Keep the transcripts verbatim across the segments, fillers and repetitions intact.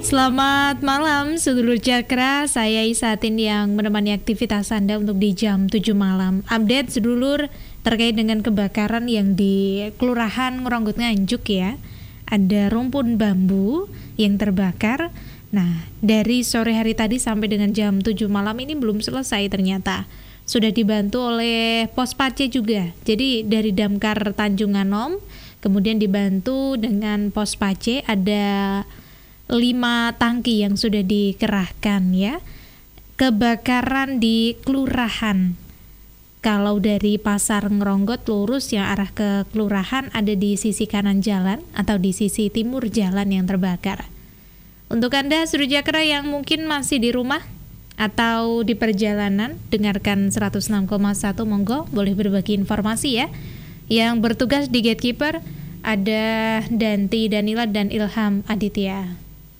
Selamat malam sedulur Cakra, saya Isatin yang menemani aktivitas Anda untuk di jam tujuh malam. Update sedulur terkait dengan kebakaran yang di Kelurahan Ngronggot Nganjuk ya. Ada rumpun bambu yang terbakar. Nah, dari sore hari tadi sampai dengan jam tujuh malam ini belum selesai ternyata. Sudah dibantu oleh Pos Pace juga. Jadi dari Damkar Tanjung Anom, kemudian dibantu dengan Pos Pace, ada lima tangki yang sudah dikerahkan ya. Kebakaran di kelurahan, kalau dari Pasar Ngronggot lurus yang arah ke kelurahan ada di sisi kanan jalan atau di sisi timur jalan yang terbakar. Untuk Anda Surujakra yang mungkin masih di rumah atau di perjalanan, dengarkan seratus enam koma satu, monggo boleh berbagi informasi ya. Yang bertugas di Gatekeeper ada Danti Danila dan Ilham Aditya.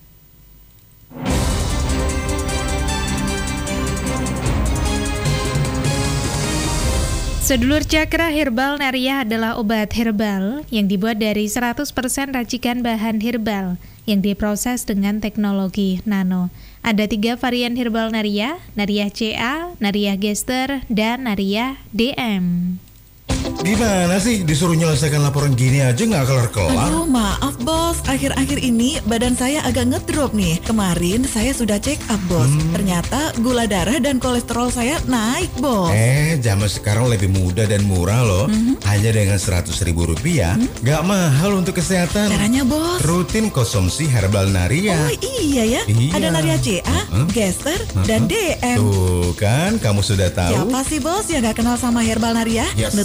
Sedulur Cakra, herbal Naria adalah obat herbal yang dibuat dari seratus persen racikan bahan herbal yang diproses dengan teknologi nano. Ada tiga varian herbal Naria, Naria C A, Naria Gester, dan Naria D M. Gimana sih disuruh nyelesaikan laporan gini aja nggak kelar-kelar? Aduh maaf bos, akhir-akhir ini badan saya agak ngedrop nih. Kemarin saya sudah check up bos, hmm. ternyata gula darah dan kolesterol saya naik bos. Eh, zaman sekarang lebih mudah dan murah loh. Hmm. Hanya dengan seratus ribu rupiah, hmm? nggak mahal untuk kesehatan. Caranya bos? Rutin konsumsi herbal Naria. Oh iya ya, iya. Ada Naria C A, uh-huh. Gester, uh-huh. dan D M. Tuh kan, kamu sudah tahu. Siapa sih bos yang nggak kenal sama herbal Naria? Yes.